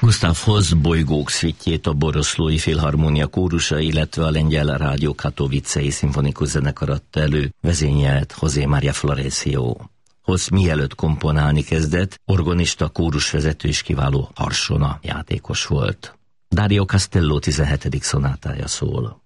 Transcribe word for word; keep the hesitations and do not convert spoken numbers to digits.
Gustav Holst Bolygók szüitjét a Boroszlói Filharmónia kórusa, illetve a lengyel rádió Katowicei szimfonikus zenekar adta elő, vezényelt José María Florencio. Holst mielőtt komponálni kezdett, organista, kórusvezető és kiváló harsona játékos volt. Dario Castello tizenhetedik szonátája szól.